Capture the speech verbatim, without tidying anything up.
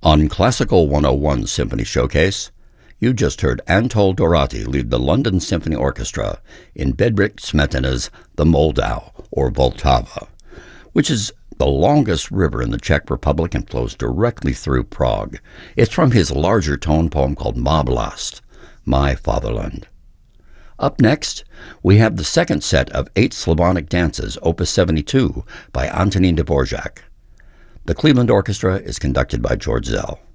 On Classical one oh one Symphony Showcase, you just heard Anatol Dorati lead the London Symphony Orchestra in Bedřich Smetana's The Moldau, or Vltava, which is the longest river in the Czech Republic and flows directly through Prague. It's from his larger tone poem called Má vlast, My Fatherland. Up next, we have the second set of eight Slavonic dances, Opus seventy-two, by Antonín Dvořák. The Cleveland Orchestra is conducted by George Szell.